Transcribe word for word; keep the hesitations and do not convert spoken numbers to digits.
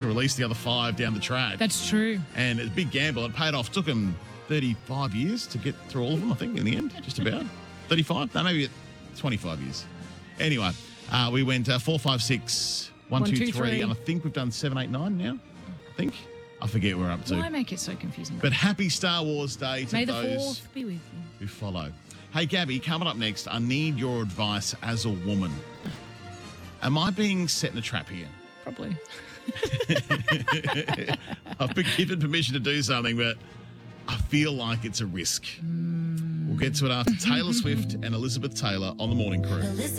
release the other five down the track. That's true. And it's a big gamble. It paid off. Took them thirty-five years to get through all of them, I think, in the end, just about. thirty-five? No, maybe twenty-five years. Anyway, uh, we went uh, four, five, six, one, One, two, two, three, three. and I think we've done seven, eight, nine now. I think. I forget where we're up to. Why make it so confusing? But happy Star Wars Day to May the those fourth be with you. who follow. Hey, Gabby, coming up next, I need your advice as a woman. Am I being set in a trap here? Probably. I've been given permission to do something, but I feel like it's a risk. Mm. We'll get to it after Taylor Swift and Elizabeth Taylor on The Morning Crew.